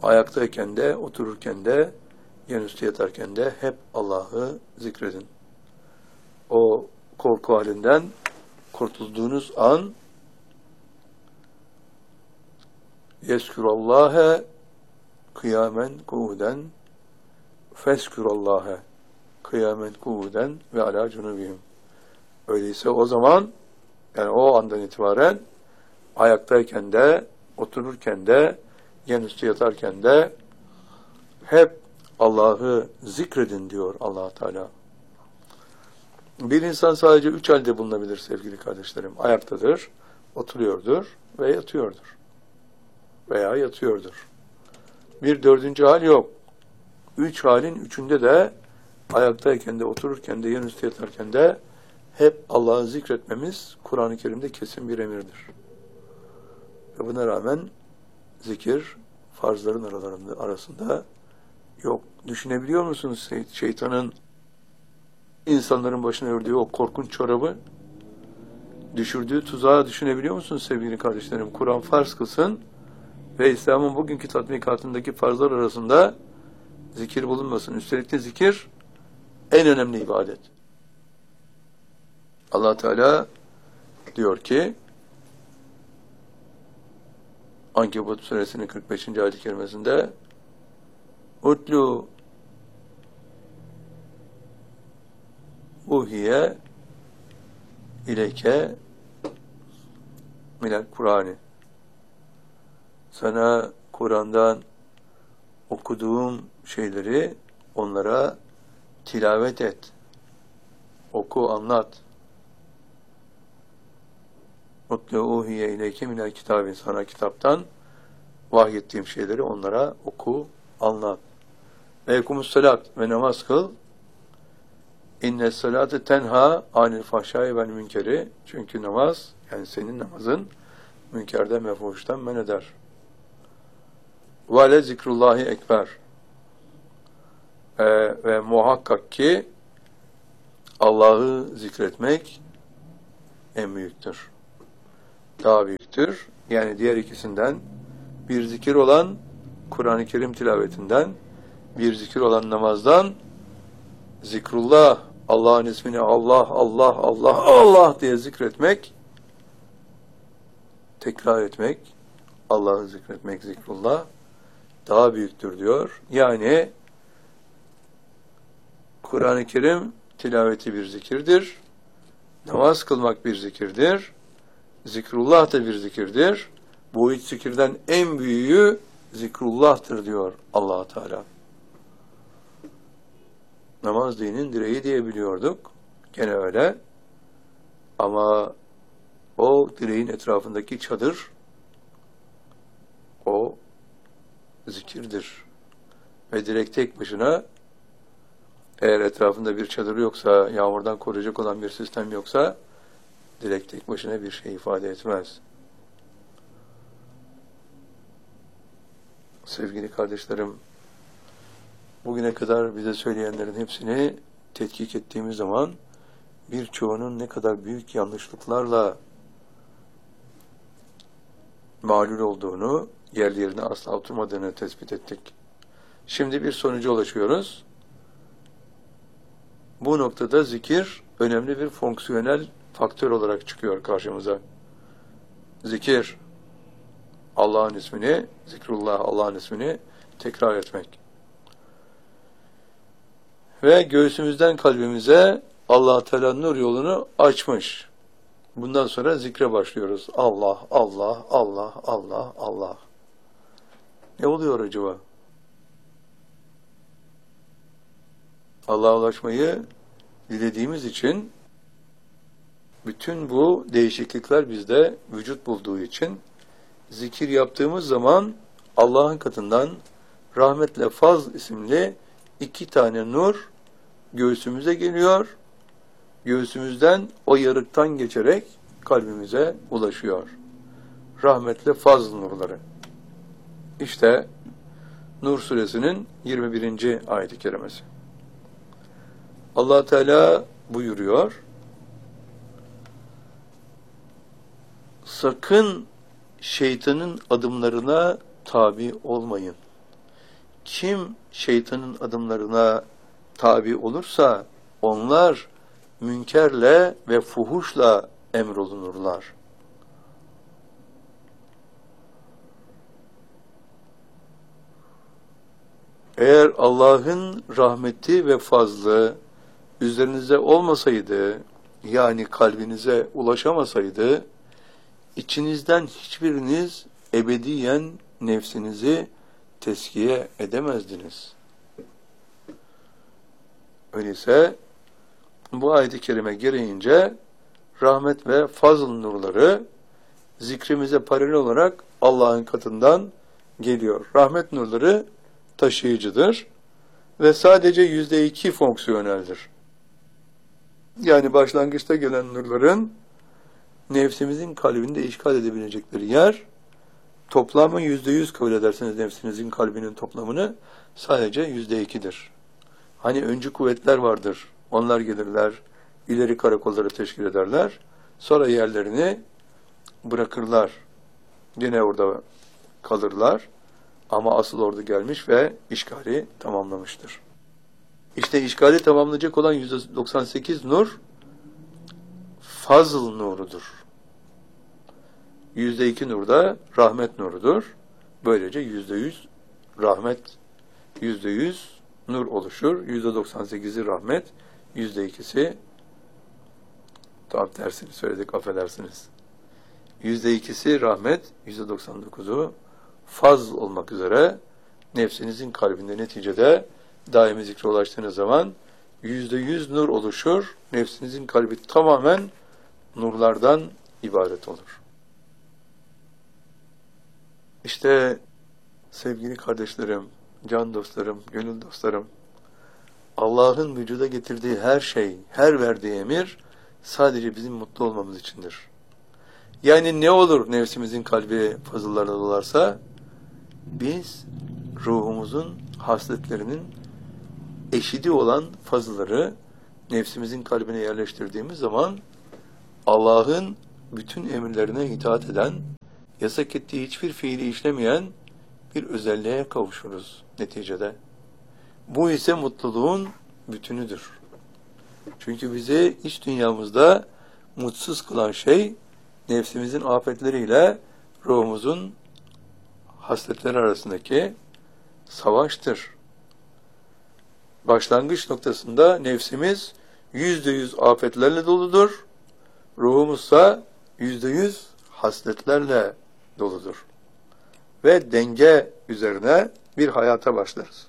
Ayaktayken de, otururken de, yanüstü yatarken de hep Allah'ı zikredin. O korku halinden kurtulduğunuz an yeskürallâhe kıyamen kuuden feskürallâhe kıyamen kuuden ve alâ cunubihim. Öyleyse o zaman, yani o andan itibaren ayaktayken de, otururken de, yanüstü yatarken de hep Allah'ı zikredin diyor Allah Teala. Bir insan sadece 3 halde bulunabilir sevgili kardeşlerim. Ayaktadır, oturuyordur ve yatıyordur. Veya yatıyordur. Bir dördüncü hal yok. 3 halin üçünde de ayaktayken de, otururken de, yanüstü yatarken de hep Allah'ı zikretmemiz Kur'an-ı Kerim'de kesin bir emirdir. Ve buna rağmen zikir farzların arasında yok. Düşünebiliyor musunuz şeytanın insanların başına ördüğü o korkunç çorabı, düşürdüğü tuzağı düşünebiliyor musunuz sevgili kardeşlerim? Kur'an farz kılsın ve İslam'ın bugünkü tatbikatındaki farzlar arasında zikir bulunmasın. Üstelik de zikir en önemli ibadet. Allah Teala diyor ki Ankebut suresinin 45. ayet-i kerimesinde Utlu uhiye ileyke minel Kur'an'ı. Sana Kur'an'dan okuduğum şeyleri onlara tilavet et. Oku, anlat. Utlu uhiye ileyke minel kitabin. Sana kitaptan vahyettiğim şeyleri onlara oku, anlat. Ve ekumussalat ve namaz kıl. İnne salate tenha anil fahşai vel münkeri. Çünkü namaz, yani senin namazın münkerden ve fuhuştan men eder. Ve le zikrullahi ekber. Ve muhakkak ki Allah'ı zikretmek en büyüktür. Daha büyüktür. Yani diğer ikisinden bir zikir olan Kur'an-ı Kerim tilavetinden, bir zikir olan namazdan, zikrullah, Allah'ın ismini Allah, Allah, Allah, Allah diye zikretmek, tekrar etmek, Allah'ı zikretmek, zikrullah daha büyüktür diyor. Yani Kur'an-ı Kerim tilaveti bir zikirdir, namaz kılmak bir zikirdir, zikrullah da bir zikirdir. Bu üç zikirden en büyüğü zikrullah'tır diyor Allah Teala. Namaz dinin direği diye biliyorduk. Gene öyle. Ama o direğin etrafındaki çadır o zikirdir. Ve direk tek başına eğer etrafında bir çadır yoksa, yağmurdan koruyacak olan bir sistem yoksa direk tek başına bir şey ifade etmez. Sevgili kardeşlerim, bugüne kadar bize söyleyenlerin hepsini tetkik ettiğimiz zaman birçoğunun ne kadar büyük yanlışlıklarla mağlul olduğunu, yerlerine asla oturmadığını tespit ettik. Şimdi bir sonuca ulaşıyoruz. Bu noktada zikir önemli bir fonksiyonel faktör olarak çıkıyor karşımıza. Zikir, Allah'ın ismini, zikrullah, Allah'ın ismini tekrar etmek. Ve göğsümüzden kalbimize Allah Teala nur yolunu açmış. Bundan sonra zikre başlıyoruz. Allah, Allah, Allah, Allah, Allah. Ne oluyor acaba? Allah'a ulaşmayı dilediğimiz için bütün bu değişiklikler bizde vücut bulduğu için zikir yaptığımız zaman Allah'ın katından rahmetle faz isimli 2 tane nur göğsümüze geliyor. Göğsümüzden o yarıktan geçerek kalbimize ulaşıyor. Rahmetle faz nurları. İşte Nur suresinin 21. ayet-i kerimesi. Allah Teala buyuruyor. Sakın şeytanın adımlarına tabi olmayın. Kim şeytanın adımlarına tabi olursa onlar münkerle ve fuhuşla emrolunurlar. Eğer Allah'ın rahmeti ve fazlı üzerinize olmasaydı, yani kalbinize ulaşamasaydı, içinizden hiçbiriniz ebediyen nefsinizi teskiye edemezdiniz. Öyleyse bu ayet-i kerime gereğince rahmet ve fazl nurları zikrimize paralel olarak Allah'ın katından geliyor. Rahmet nurları taşıyıcıdır ve sadece %2 fonksiyoneldir. Yani başlangıçta gelen nurların nefsimizin kalbinde işgal edebilecekleri yer, toplamı %100 kabul ederseniz nefsinizin kalbinin toplamını sadece %2'dir. Hani öncü kuvvetler vardır. Onlar gelirler, ileri karakolları teşkil ederler. Sonra yerlerini bırakırlar. Yine orada kalırlar. Ama asıl ordu gelmiş ve işgali tamamlamıştır. İşte işgali tamamlayacak olan %98 nur, fazl nurudur. %2 nur da rahmet nurudur. Böylece %100 rahmet, %100 nur oluşur. %98'i rahmet, %2'si, tam tersini söyledik, affedersiniz. %2'si rahmet, %99'u fazl olmak üzere nefsinizin kalbinde neticede daimi zikre ulaştığınız zaman %100 nur oluşur. Nefsinizin kalbi tamamen nurlardan ibaret olur. İşte sevgili kardeşlerim, can dostlarım, gönül dostlarım, Allah'ın vücuda getirdiği her şey, her verdiği emir sadece bizim mutlu olmamız içindir. Yani ne olur nefsimizin kalbi fazıllarla dolarsa, biz ruhumuzun hasletlerinin eşidi olan fazılları nefsimizin kalbine yerleştirdiğimiz zaman Allah'ın bütün emirlerine itaat eden, yasak ettiği hiçbir fiili işlemeyen bir özelliğe kavuşuruz neticede. Bu ise mutluluğun bütünüdür. Çünkü bizi iç dünyamızda mutsuz kılan şey, nefsimizin afetleriyle ruhumuzun hasletleri arasındaki savaştır. Başlangıç noktasında nefsimiz %100 afetlerle doludur, ruhumuzsa %100 hasletlerle doludur. Ve denge üzerine bir hayata başlarız.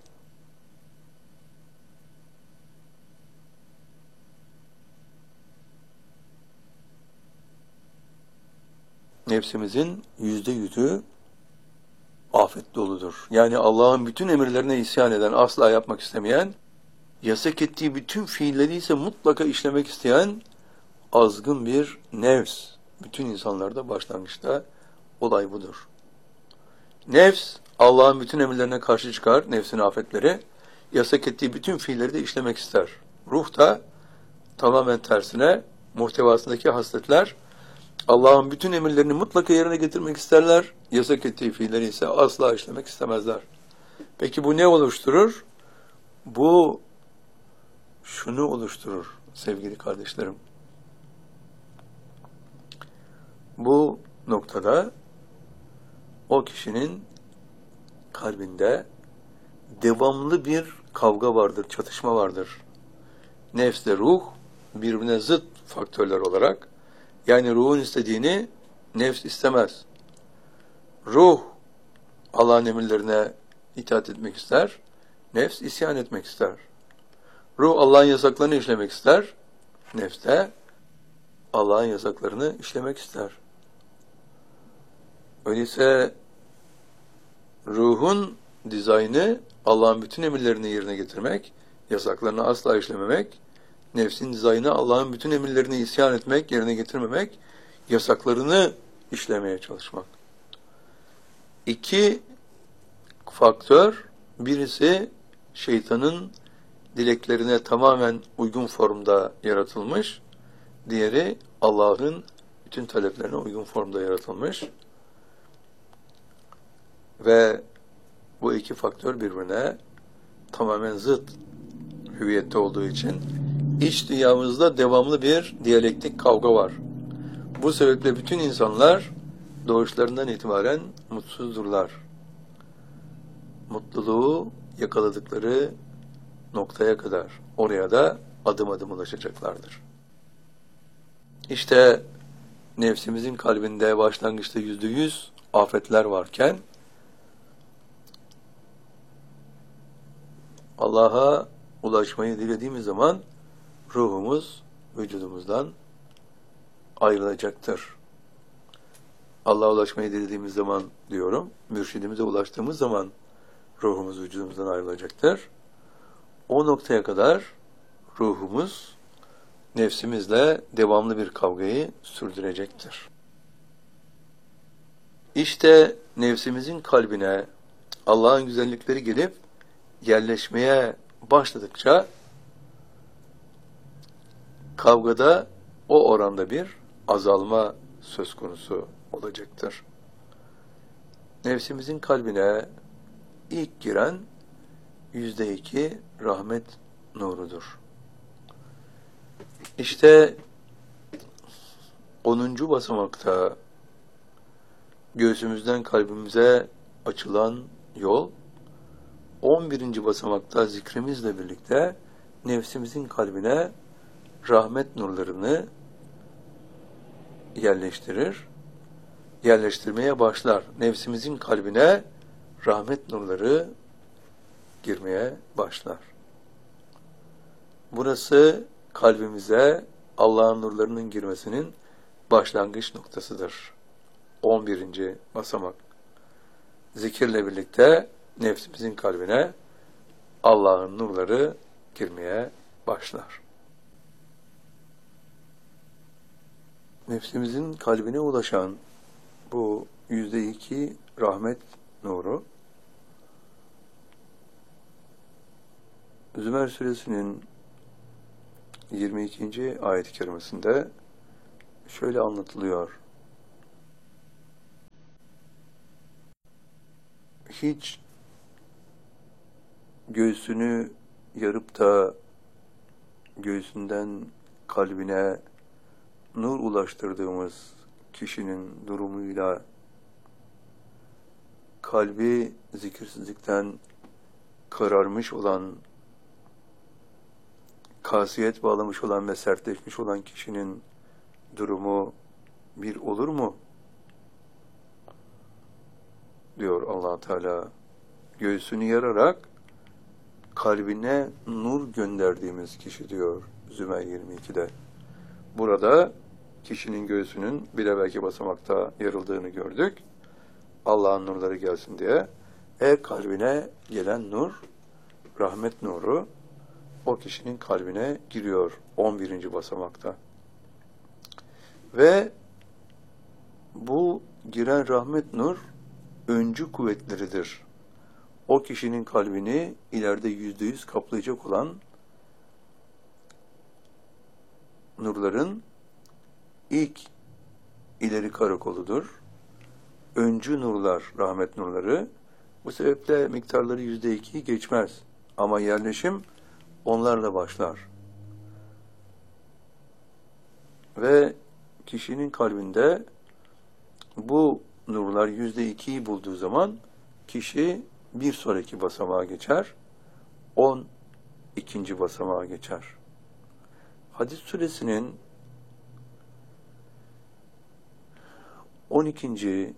Nefsimizin %100'ü afet doludur. Yani Allah'ın bütün emirlerine isyan eden, asla yapmak istemeyen, yasak ettiği bütün fiilleri ise mutlaka işlemek isteyen azgın bir nefs. Bütün insanlarda başlangıçta olay budur. Nefs, Allah'ın bütün emirlerine karşı çıkar, nefsin afetleri, yasak ettiği bütün fiilleri de işlemek ister. Ruh da tamamen tersine, muhtevasındaki hasletler, Allah'ın bütün emirlerini mutlaka yerine getirmek isterler, yasak ettiği fiilleri ise asla işlemek istemezler. Peki bu ne oluşturur? Bu şunu oluşturur sevgili kardeşlerim. Bu noktada o kişinin kalbinde devamlı bir kavga vardır, çatışma vardır. Nefsle ruh birbirine zıt faktörler olarak, yani ruhun istediğini nefs istemez. Ruh Allah'ın emirlerine itaat etmek ister, nefs isyan etmek ister. Ruh Allah'ın yasaklarını işlemek ister, nefs de Allah'ın yasaklarını işlemek ister. Öyleyse ruhun dizaynı Allah'ın bütün emirlerini yerine getirmek, yasaklarını asla işlememek, nefsin dizaynı Allah'ın bütün emirlerini isyan etmek, yerine getirmemek, yasaklarını işlemeye çalışmak. İki faktör, birisi şeytanın dileklerine tamamen uygun formda yaratılmış, diğeri Allah'ın bütün taleplerine uygun formda yaratılmış. Ve Bu iki faktör birbirine tamamen zıt hüviyette olduğu için iç dünyamızda devamlı bir diyalektik kavga var. Bu sebeple bütün insanlar doğuşlarından itibaren mutsuzdurlar. Mutluluğu yakaladıkları noktaya kadar oraya da adım adım ulaşacaklardır. İşte nefsimizin kalbinde başlangıçta %100 afetler varken Allah'a ulaşmayı dilediğimiz zaman ruhumuz vücudumuzdan ayrılacaktır. Allah'a ulaşmayı dilediğimiz zaman diyorum, mürşidimize ulaştığımız zaman ruhumuz vücudumuzdan ayrılacaktır. O noktaya kadar ruhumuz nefsimizle devamlı bir kavgayı sürdürecektir. İşte nefsimizin kalbine Allah'ın güzellikleri gelip yerleşmeye başladıkça kavgada o oranda bir azalma söz konusu olacaktır. Nefsimizin kalbine ilk giren %2 rahmet nurudur. İşte 10. basamakta göğsümüzden kalbimize açılan yol, 11. basamakta zikrimizle birlikte nefsimizin kalbine rahmet nurlarını yerleştirmeye başlar. Nefsimizin kalbine rahmet nurları girmeye başlar. Burası kalbimize Allah'ın nurlarının girmesinin başlangıç noktasıdır. 11. basamak. Zikirle birlikte nefsimizin kalbine Allah'ın nurları girmeye başlar. Nefsimizin kalbine ulaşan bu %2 rahmet nuru, Zümer suresinin 22. ayet-i kerimesinde şöyle anlatılıyor. Hiç göğsünü yarıp da göğsünden kalbine nur ulaştırdığımız kişinin durumuyla kalbi zikirsizlikten kararmış olan, kasiyet bağlamış olan ve sertleşmiş olan kişinin durumu bir olur mu? Diyor Allah Teala. Göğsünü yararak kalbine nur gönderdiğimiz kişi diyor Zümer 22'de. Burada kişinin göğsünün bir evvelki basamakta yarıldığını gördük. Allah'ın nurları gelsin diye. Kalbine gelen nur, rahmet nuru, o kişinin kalbine giriyor 11. basamakta. Ve bu giren rahmet nur öncü kuvvetleridir. O kişinin kalbini ileride %100 kaplayacak olan nurların ilk ileri karakoludur. Öncü nurlar, rahmet nurları. Bu sebeple miktarları %2'yi geçmez. Ama yerleşim onlarla başlar. Ve kişinin kalbinde bu nurlar %2'yi bulduğu zaman kişi bir sonraki basamağa geçer. 12. basamağa geçer. Hadis suresinin 12.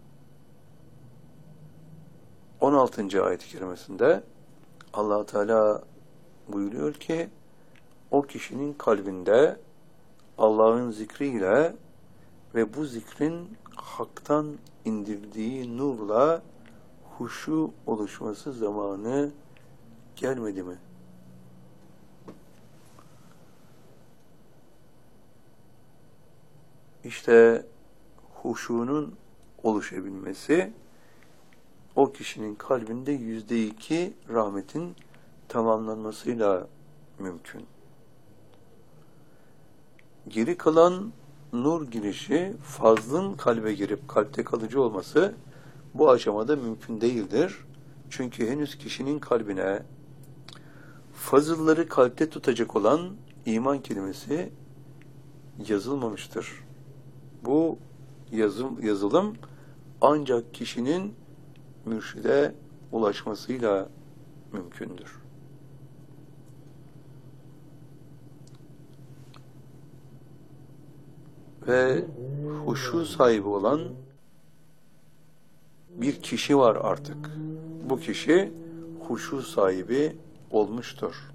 16. ayet-i kerimesinde Allah Teala buyuruyor ki o kişinin kalbinde Allah'ın zikriyle ve bu zikrin haktan indirdiği nurla huşu oluşması zamanı gelmedi mi? İşte huşunun oluşabilmesi o kişinin kalbinde %2 rahmetin tamamlanmasıyla mümkün. Geri kalan nur girişi fazlın kalbe girip kalpte kalıcı olması bu aşamada mümkün değildir. Çünkü henüz kişinin kalbine fazılları kalpte tutacak olan iman kelimesi yazılmamıştır. Bu yazılım ancak kişinin mürşide ulaşmasıyla mümkündür. Ve huşu sahibi olan bir kişi var artık. Bu kişi huşu sahibi olmuştur.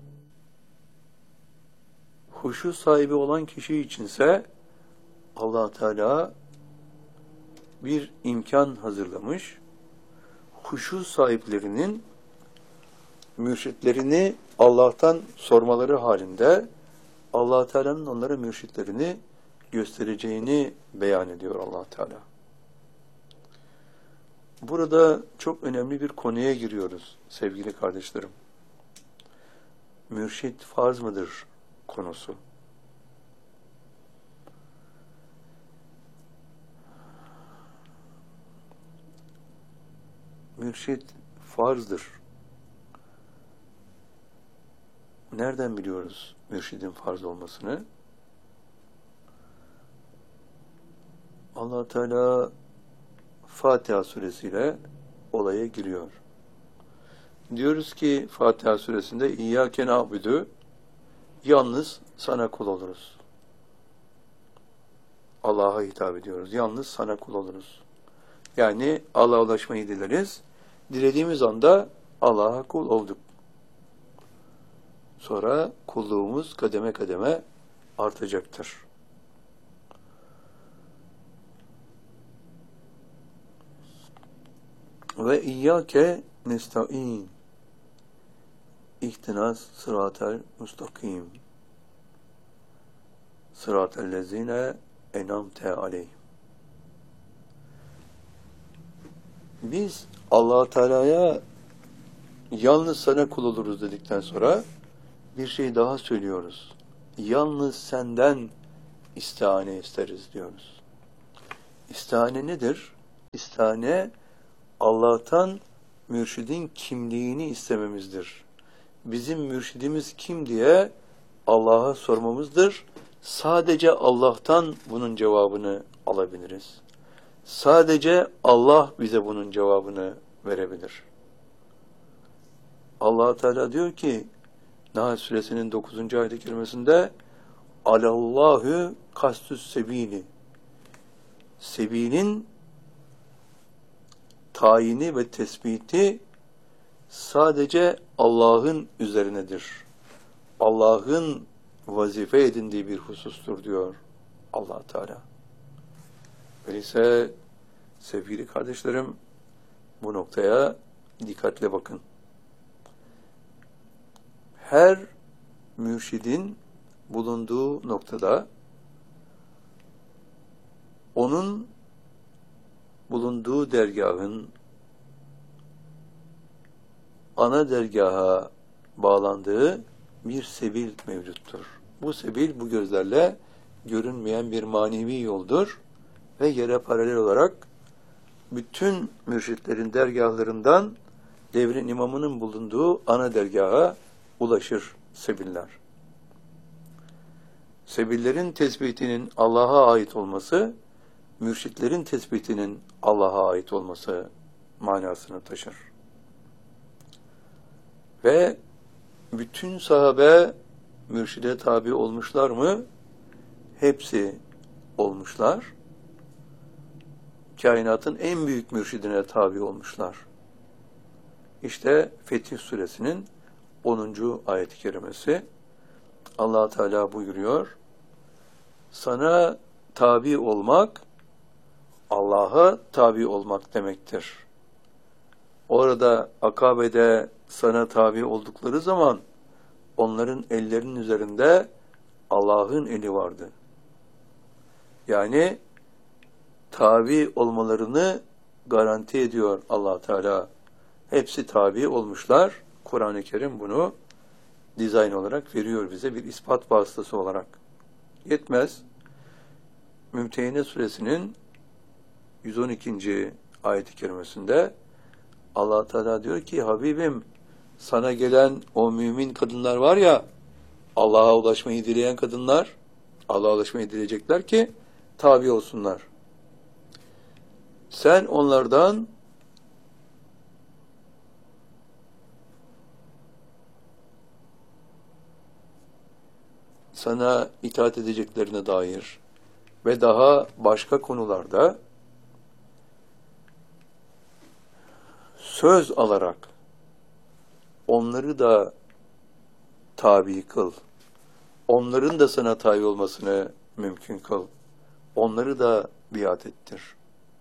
Huşu sahibi olan kişi içinse Allah Teala bir imkan hazırlamış. Huşu sahiplerinin mürşitlerini Allah'tan sormaları halinde Allah Teala'nın onlara mürşitlerini göstereceğini beyan ediyor Allah Teala. Burada çok önemli bir konuya giriyoruz sevgili kardeşlerim. Mürşit farz mıdır konusu. Mürşit farzdır. Nereden biliyoruz mürşidin farz olmasını? Allah Teala Fatiha suresiyle olaya giriyor. Diyoruz ki Fatiha suresinde İyyâke na'budu, yalnız sana kul oluruz. Allah'a hitap ediyoruz. Yalnız sana kul oluruz. Yani Allah'a ulaşmayı dileriz. Dilediğimiz anda Allah'a kul olduk. Sonra kulluğumuz kademe kademe artacaktır. Ve İyyâke nesta'in, ihtinas sıratel mustakim, sıratellezine enamte aleyhim. Biz Allah Teala'ya yalnız sana kul oluruz dedikten sonra bir şey daha söylüyoruz. Yalnız senden istihane isteriz diyoruz. İstihane nedir? İstihane Allah'tan mürşidin kimliğini istememizdir. Bizim mürşidimiz kim diye Allah'a sormamızdır. Sadece Allah'tan bunun cevabını alabiliriz. Sadece Allah bize bunun cevabını verebilir. Allah Teala diyor ki Nahl suresinin 9. ayet-i kerimesinde Alallahu kastüs sebili, sebilin tayini ve tespiti sadece Allah'ın üzerinedir. Allah'ın vazife edindiği bir husustur diyor Allah Teala. Öyleyse sevgili kardeşlerim, bu noktaya dikkatle bakın. Her mürşidin bulunduğu noktada onun bulunduğu dergahın ana dergaha bağlandığı bir sebil mevcuttur. Bu sebil bu gözlerle görünmeyen bir manevi yoldur ve yere paralel olarak bütün mürşitlerin dergahlarından devrin imamının bulunduğu ana dergaha ulaşır sebiller. Sebillerin tespitinin Allah'a ait olması, mürşitlerin tespitinin Allah'a ait olması manasını taşır. Ve bütün sahabe mürşide tabi olmuşlar mı? Hepsi olmuşlar. Kainatın en büyük mürşidine tabi olmuşlar. İşte Fetih Suresinin 10. ayet-i kerimesi. Allah Teala buyuruyor. Sana tabi olmak, Allah'a tabi olmak demektir. Orada Akabe'de sana tabi oldukları zaman onların ellerinin üzerinde Allah'ın eli vardı. Yani tabi olmalarını garanti ediyor Allah Teala. Hepsi tabi olmuşlar. Kur'an-ı Kerim bunu dizayn olarak veriyor bize bir ispat vasıtası olarak. Yetmez. Mümtehine suresinin 112. ayet-i kerimesinde Allah Teala diyor ki Habibim, sana gelen o mümin kadınlar var ya, Allah'a ulaşmayı dileyen kadınlar, Allah'a ulaşmayı dileyecekler ki tabi olsunlar. Sen onlardan sana itaat edeceklerine dair ve daha başka konularda söz alarak onları da tabi kıl. Onların da sana tabi olmasını mümkün kıl. Onları da biat ettir.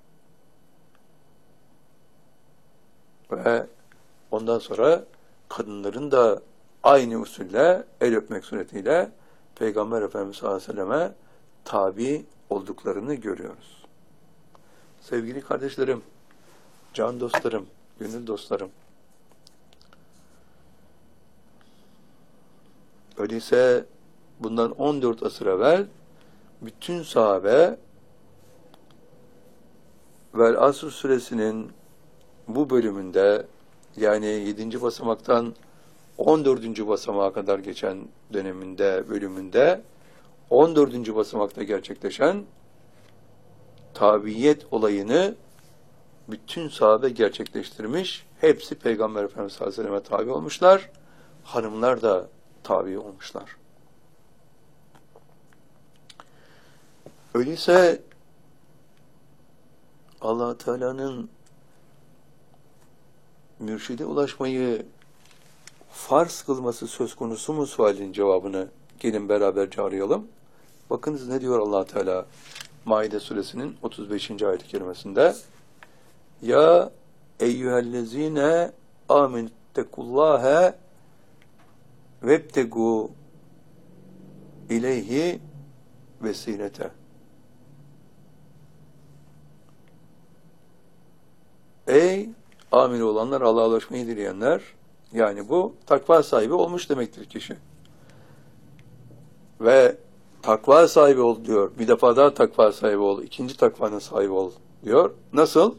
Ve ondan sonra kadınların da aynı usulle el öpmek suretiyle Peygamber Efendimiz sallallahu aleyhi ve selleme tabi olduklarını görüyoruz. Sevgili kardeşlerim, can dostlarım, gönül dostlarım, öyleyse bundan 14 asır evvel bütün sahabe Vel Asr suresinin bu bölümünde, yani 7. basamaktan 14. basamağa kadar geçen bölümünde 14. basamakta gerçekleşen tabiyet olayını bütün sahabe gerçekleştirmiş. Hepsi Peygamber Efendimiz sallallahu aleyhi ve selleme tabi olmuşlar. Hanımlar da tabi olmuşlar. Öyleyse Allah Teala'nın mürşide ulaşmayı farz kılması söz konusu mu sualin cevabını gelin beraberce arayalım. Bakınız ne diyor Allah Teala Maide suresinin 35. ayet-i kerimesinde: Ya eyyühellezine amenüttekullâhe vebtegu ileyhi vesilete. Ey amin olanlar, Allah'a ulaşmayı dileyenler, yani bu takva sahibi olmuş demektir kişi. Ve takva sahibi ol diyor. Bir defa daha takva sahibi ol. İkinci takvanın sahibi ol diyor. Nasıl?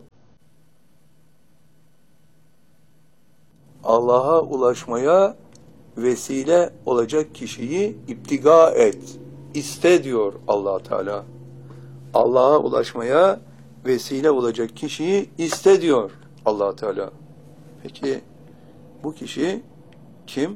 Allah'a ulaşmaya vesile olacak kişiyi iptiga et. İste diyor Allah Teala. Allah'a ulaşmaya vesile olacak kişiyi iste diyor Allah Teala. Peki bu kişi kim?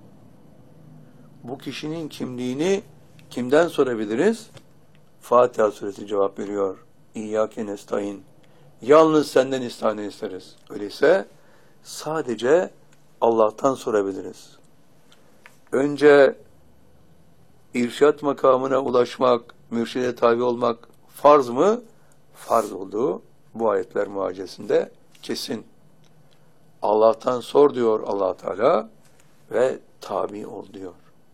Bu kişinin kimliğini kimden sorabiliriz? Fatiha suresi cevap veriyor. İyyâke nestaîn. Yalnız senden istihane isteriz. Öyleyse sadece Allah'tan sorabiliriz. Önce irşat makamına ulaşmak, mürşide tabi olmak farz mı? Farz olduğu bu ayetler muhacesinde kesin. Allah'tan sor diyor Allah Teala ve tabi ol diyor.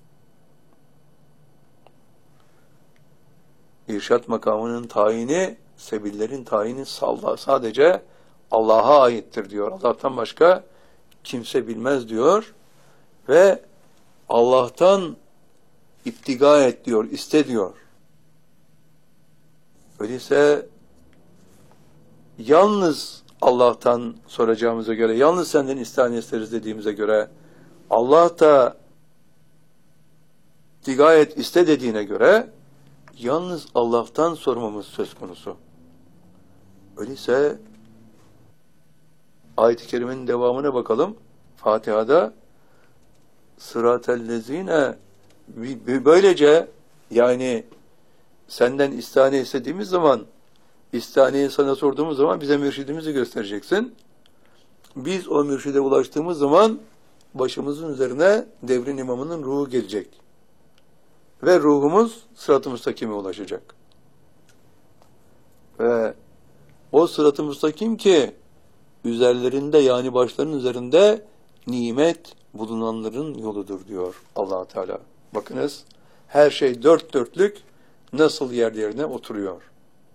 İrşat makamının tayini, sebillerin tayini sadece Allah'a aittir diyor. Allah'tan başka kimse bilmez diyor ve Allah'tan iptiga et diyor, iste diyor. Öyleyse yalnız Allah'tan soracağımıza göre, yalnız senden istihane isteriz dediğimize göre, Allah da iptiga et, iste dediğine göre yalnız Allah'tan sormamız söz konusu. Öyleyse ayet-i kerimenin devamına bakalım. Fatiha'da sıratellezine, böylece yani senden istihane istediğimiz zaman, istihaneyi sana sorduğumuz zaman bize mürşidimizi göstereceksin. Biz o mürşide ulaştığımız zaman başımızın üzerine devrin imamının ruhu gelecek. Ve ruhumuz sırat-ı müstakime ulaşacak. Ve o sırat-ı müstakim ki üzerlerinde, yani başlarının üzerinde nimet bulunanların yoludur diyor Allah Teala. Bakınız, her şey dört dörtlük nasıl yerlerine oturuyor.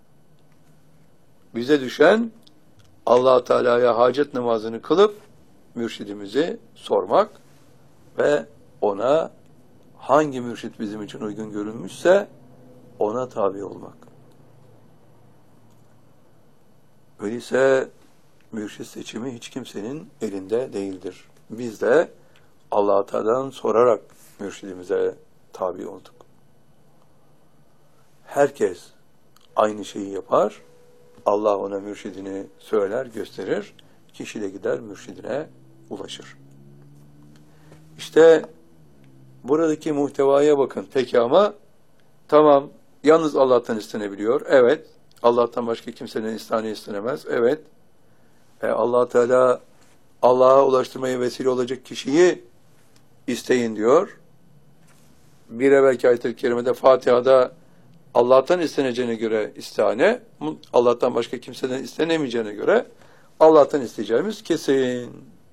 Bize düşen Allah Teala'ya hacet namazını kılıp mürşidimizi sormak ve ona hangi mürşit bizim için uygun görünmüşse ona tabi olmak. Öyleyse mürşit seçimi hiç kimsenin elinde değildir. Biz de Allah-u Teala'dan sorarak mürşidimize tabi olduk. Herkes aynı şeyi yapar. Allah ona mürşidini söyler, gösterir. Kişi de gider mürşidine ulaşır. İşte buradaki muhtevaya bakın. Peki ama tamam, yalnız Allah'tan istenebiliyor. Evet. Allah'tan başka kimsenin istenemez. Evet. Allah Teala Allah'a ulaştırmaya vesile olacak kişiyi isteyin diyor. Bir evvelki ayet-i kerimede Fatiha'da Allah'tan isteneceğine göre istihane, Allah'tan başka kimseden istenemeyeceğine göre Allah'tan isteyeceğimiz kesin.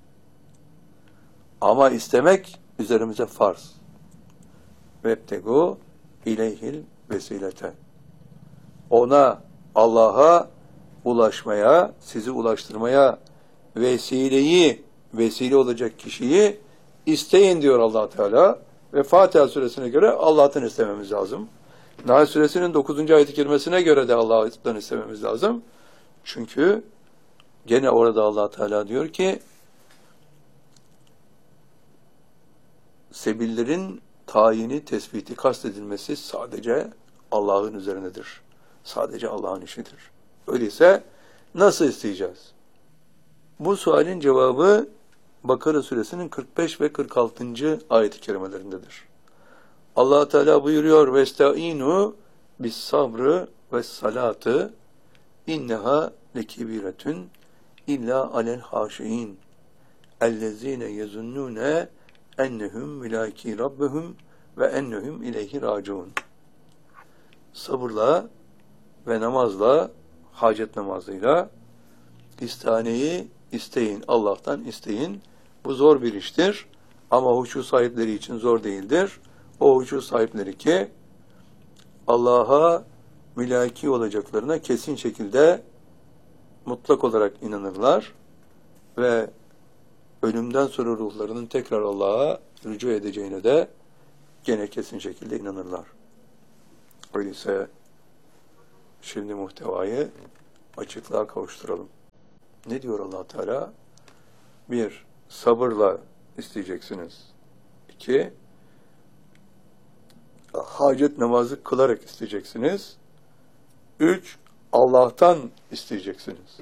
Ama istemek üzerimize farz. Vebtegu ileyhil vesilete. Ona, Allah'a ulaşmaya, sizi ulaştırmaya vesile olacak kişiyi isteyin diyor Allah Teala. Ve Fatiha suresine göre Allah'tan istememiz lazım. Nahl suresinin 9. ayet-i kerimesine göre de Allah'tan istememiz lazım. Çünkü gene orada Allah Teala diyor ki sebillerin tayini, tespiti, kastedilmesi sadece Allah'ın üzerinedir. Sadece Allah'ın işidir. Öyleyse nasıl isteyeceğiz? Bu sualin cevabı Bakara suresinin 45 ve 46. ayet-i kerimelerindedir. Allah Teala buyuruyor: "Vestaînû bis sabrı ves salâtı inneha lekebiretun illa alel haşiin ellezîne yezunnûne ennehum milâkî rabbihum ve ennehum ileyhi râciûn." Sabırla ve namazla, hacet namazıyla istihaneyi isteyin, Allah'tan isteyin. Bu zor bir iştir ama huşu sahipleri için zor değildir. O huşu sahipleri ki Allah'a mülaki olacaklarına kesin şekilde mutlak olarak inanırlar ve ölümden sonra ruhlarının tekrar Allah'a rücu edeceğine de gene kesin şekilde inanırlar. Öyleyse şimdi muhtevayı açıklığa kavuşturalım. Ne diyor Allah Teala? 1. Sabırla isteyeceksiniz. 2. Hacet namazı kılarak isteyeceksiniz. 3. Allah'tan isteyeceksiniz.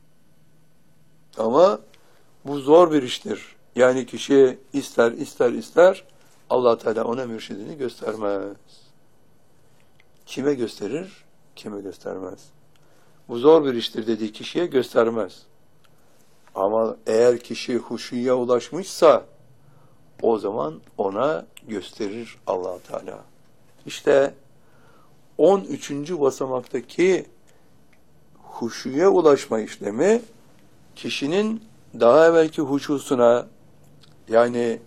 Ama bu zor bir iştir. Yani kişi ister Allah Teala ona mürşidini göstermez. Kime gösterir? Kime göstermez. Bu zor bir iştir dediği kişiye göstermez. Ama eğer kişi huşuya ulaşmışsa o zaman ona gösterir Allah Teala. İşte 13. basamaktaki huşuya ulaşma işlemi kişinin daha evvelki huşusuna, yani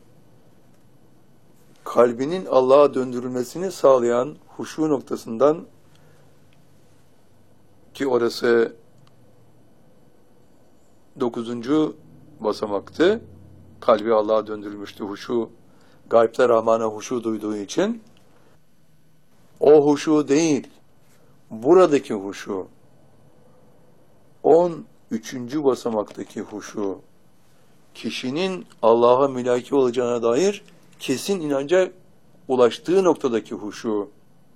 kalbinin Allah'a döndürülmesini sağlayan huşu noktasından, ki orası 9. basamaktı. Kalbi Allah'a döndürülmüştü. Huşu, gaybte Rahman'a huşu duyduğu için. O huşu değil, buradaki huşu, 13. basamaktaki huşu, kişinin Allah'a mülaki olacağına dair kesin inanca ulaştığı noktadaki huşu,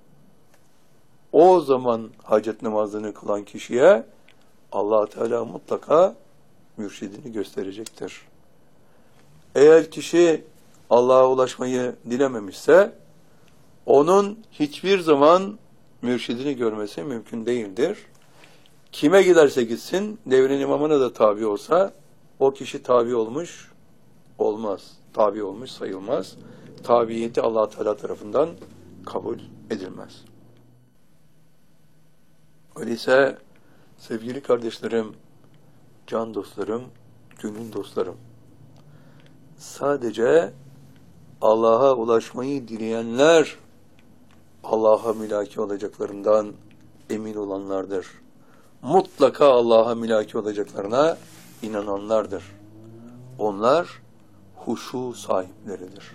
o zaman hacet namazını kılan kişiye Allah Teala mutlaka mürşidini gösterecektir. Eğer kişi Allah'a ulaşmayı dilememişse, onun hiçbir zaman mürşidini görmesi mümkün değildir. Kime giderse gitsin, devrin imamına da tabi olsa, o kişi tabi olmuş olmaz. Tabi olmuş sayılmaz. Tabiyeti Allah Teala tarafından kabul edilmez. Öyleyse sevgili kardeşlerim, can dostlarım, gönül dostlarım, sadece Allah'a ulaşmayı dileyenler Allah'a mülaki olacaklarından emin olanlardır. Mutlaka Allah'a mülaki olacaklarına inananlardır. Onlar huşu sahipleridir.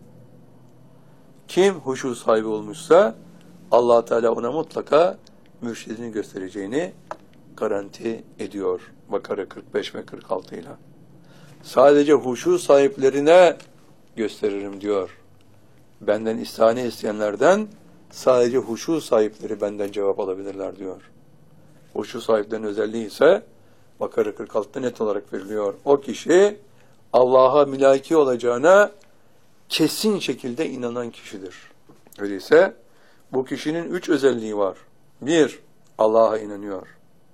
Kim huşu sahibi olmuşsa Allah Teala ona mutlaka mürşidini göstereceğini garanti ediyor Bakara 45 ve 46 ile. Sadece huşu sahiplerine gösteririm diyor. Benden istihane isteyenlerden sadece huşu sahipleri benden cevap alabilirler diyor. Huşu sahiplerinin özelliği ise Bakara 46'da net olarak veriliyor. O kişi Allah'a mülaki olacağına kesin şekilde inanan kişidir. Öyleyse bu kişinin 3 özelliği var. 1. Allah'a inanıyor.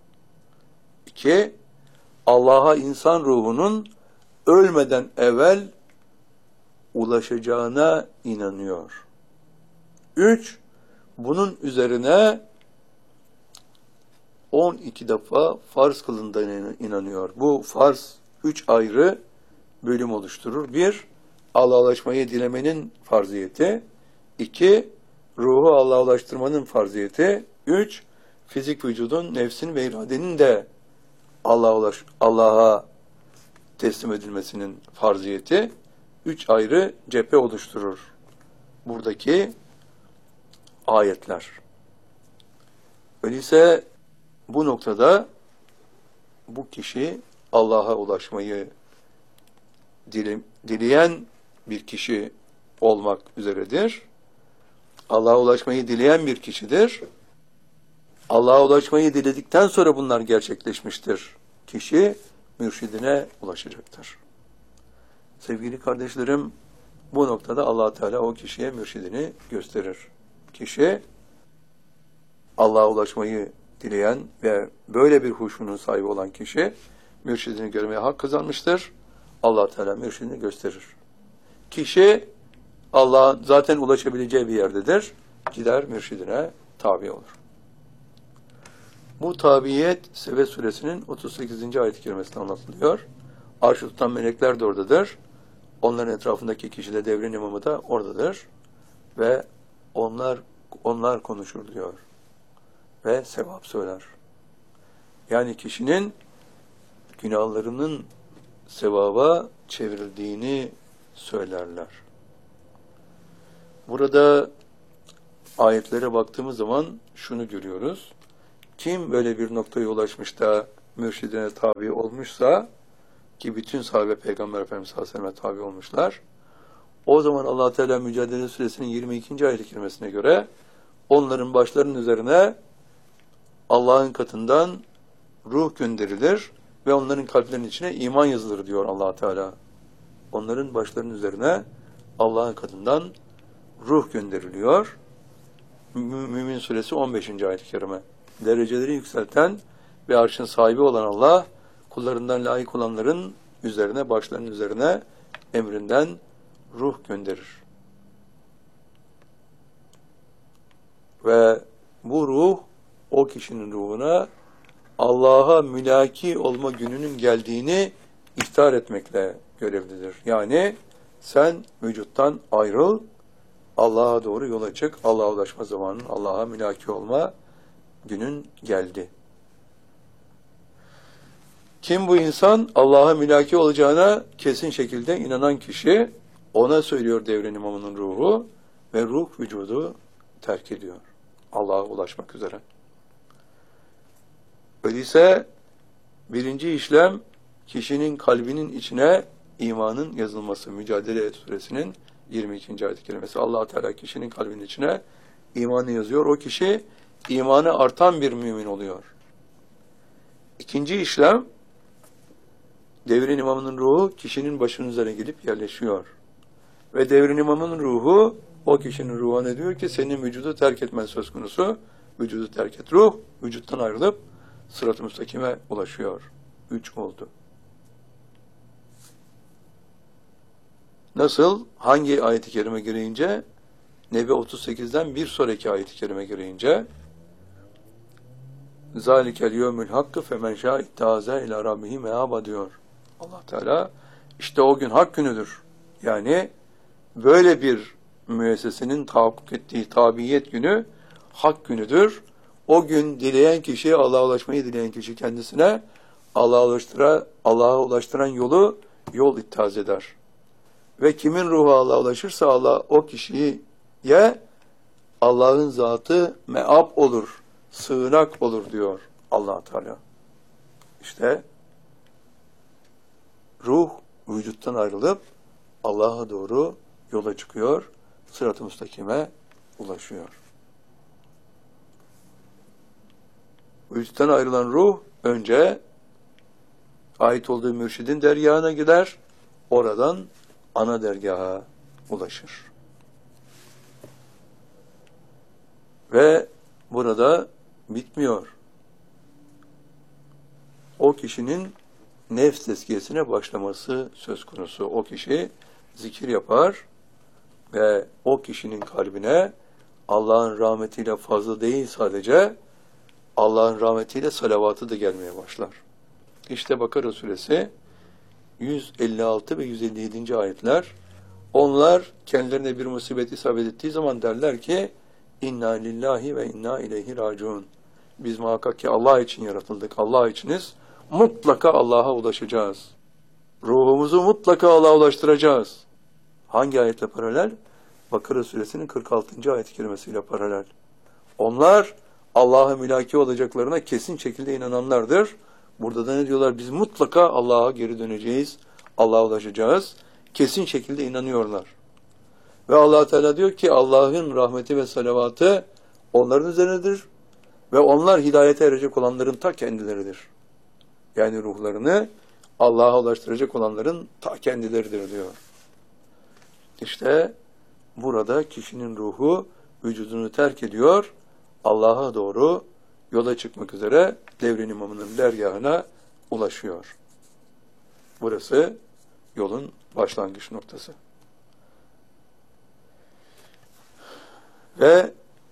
2. Allah'a insan ruhunun ölmeden evvel ulaşacağına inanıyor. 3. Bunun üzerine 12 defa farz kılındığına inanıyor. Bu farz 3 ayrı bölüm oluşturur. 1. Allah'a ulaşmayı dilemenin farziyeti. 2. Ruhu Allah'a ulaştırmanın farziyeti. 3. Fizik vücudun, nefsin ve iradenin de Allah'a teslim edilmesinin farziyeti. 3 ayrı cephe oluşturur buradaki ayetler. Öyleyse bu noktada bu kişi Allah'a ulaşmayı dileyen bir kişi olmak üzeredir. Allah'a ulaşmayı dileyen bir kişidir. Allah'a ulaşmayı diledikten sonra bunlar gerçekleşmiştir. Kişi mürşidine ulaşacaktır. Sevgili kardeşlerim, bu noktada Allah Teala o kişiye mürşidini gösterir. Kişi Allah'a ulaşmayı dileyen ve böyle bir huşunun sahibi olan kişi mürşidini görmeye hak kazanmıştır. Allah Teala mürşidini gösterir. Kişi Allah'a zaten ulaşabileceği bir yerdedir. Gider mürşidine tabi olur. Bu tabiyet Sebe suresinin 38. ayet-i kerimesinde anlatılıyor. Arşı tutan melekler de oradadır. Onların etrafındaki kişi de devrin imamı da oradadır. Ve onlar konuşur diyor. Ve sevap söyler. Yani kişinin günahlarının sevaba çevrildiğini söylerler. Burada ayetlere baktığımız zaman şunu görüyoruz. Kim böyle bir noktaya ulaşmış da mürşidine tabi olmuşsa, ki bütün sahabe Peygamber Efendimiz sallallahu aleyhi ve selleme tabi olmuşlar, o zaman Allah Teala Mücadele Suresinin 22. ayet-i kerimesine göre onların başlarının üzerine Allah'ın katından ruh gönderilir ve onların kalplerinin içine iman yazılır diyor Allah Teala. Onların başlarının üzerine Allah'ın katından ruh gönderiliyor. Mümin Suresi 15. ayet-i kerime. Dereceleri yükselten ve arşın sahibi olan Allah, kullarından layık olanların üzerine, başlarının üzerine emrinden ruh gönderir. Ve bu ruh, o kişinin ruhuna Allah'a mülaki olma gününün geldiğini ihtar etmekle görevlidir. Yani sen vücuttan ayrıl, Allah'a doğru yola çık, Allah'a ulaşma zamanın, Allah'a mülaki olma günün geldi. Kim bu insan? Allah'a mülaki olacağına kesin şekilde inanan kişi, ona söylüyor devrin imamının ruhu ve ruh vücudu terk ediyor. Allah'a ulaşmak üzere. Öyleyse birinci işlem kişinin kalbinin içine imanın yazılması. Mücadele Suresinin 22. ayet-i kerimesi. Allah Teala kişinin kalbinin içine imanı yazıyor. O kişi imanı artan bir mümin oluyor. İkinci işlem, devrin imamının ruhu kişinin başının üzerine gelip yerleşiyor. Ve devrin imamının ruhu o kişinin ruhuna diyor ki senin vücudu terk etmen söz konusu. Vücudu terk et. Ruh vücuttan ayrılıp sırat-ı müstakime ulaşıyor. 3 oldu. Nasıl? Hangi ayet-i kerime gireyince? Nebe 38'den bir sonraki ayet-i kerime gireyince zâlikel yevmül hakkı femen şâ ittâze ilâ rabbihi meâba diyor Allah Teala. İşte o gün hak günüdür. Yani böyle bir müessesenin tahakkuk ettiği tabiyet günü hak günüdür. O gün dileyen kişi, Allah'a ulaşmayı dileyen kişi kendisine Allah'a ulaştıran yol ittihaz eder. Ve kimin ruhu Allah'a ulaşırsa Allah o kişiye Allah'ın zatı meab olur, sığınak olur diyor Allah Teala. İşte ruh vücuttan ayrılıp Allah'a doğru yola çıkıyor, sırat-ı müstakime ulaşıyor. Vücuttan ayrılan ruh önce ait olduğu mürşidin dergahına gider, oradan ana dergaha ulaşır. Ve burada bitmiyor. O kişinin nefs tezkiyesine başlaması söz konusu. O kişi zikir yapar ve o kişinin kalbine Allah'ın rahmetiyle fazla değil sadece, Allah'ın rahmetiyle salavatı da gelmeye başlar. İşte Bakara suresi 156 ve 157. ayetler. Onlar kendilerine bir musibet isabet ettiği zaman derler ki İnna lillahi ve inna ileyhi raciun. Biz muhakkak ki Allah için yaratıldık. Allah içiniz. Mutlaka Allah'a ulaşacağız. Ruhumuzu mutlaka Allah'a ulaştıracağız. Hangi ayetle paralel? Bakara suresinin 46. ayet-i kerimesiyle paralel. Onlar Allah'a mülaki olacaklarına kesin şekilde inananlardır. Burada da ne diyorlar? Biz mutlaka Allah'a geri döneceğiz. Allah'a ulaşacağız. Kesin şekilde inanıyorlar. Ve Allah Teala diyor ki Allah'ın rahmeti ve salavatı onların üzerinedir. Ve onlar hidayete erecek olanların ta kendileridir. Yani ruhlarını Allah'a ulaştıracak olanların ta kendileridir diyor. İşte burada kişinin ruhu vücudunu terk ediyor, Allah'a doğru yola çıkmak üzere devrin imamının dergahına ulaşıyor. Burası yolun başlangıç noktası. Ve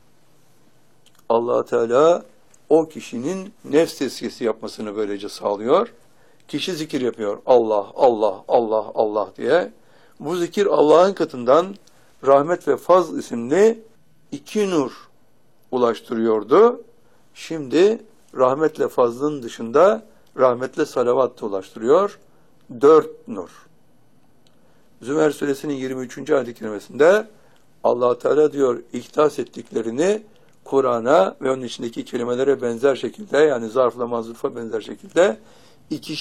Allah Teala o kişinin nefs tezkiyesi yapmasını böylece sağlıyor. Kişi zikir yapıyor. Allah, Allah, Allah, Allah diye. Bu zikir Allah'ın katından rahmet ve fazl isimli 2 nur ulaştırıyordu. Şimdi rahmetle fazlın dışında rahmetle salavat da ulaştırıyor. 4 nur. Zümer suresinin 23. ayet-i kerimesinde Allah Teala diyor ihtas ettiklerini Kur'an'a ve onun içindeki kelimelere benzer şekilde, yani zarfla mazrufa benzer şekilde